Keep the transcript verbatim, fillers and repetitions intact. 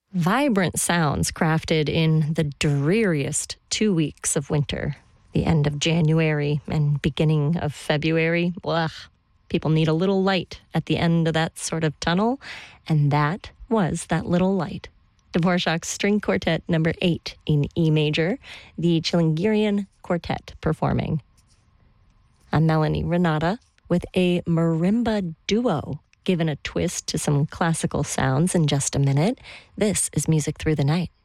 Vibrant sounds crafted in the dreariest two weeks of winter, the end of January and beginning of February. Blah. People need a little light at the end of that sort of tunnel, and that was that little light. Dvorak's String Quartet number eight in E major, the Chilingirian Quartet performing. I'm Melanie Renata with a marimba duo, given a twist to some classical sounds in just a minute. This is Music Through the Night.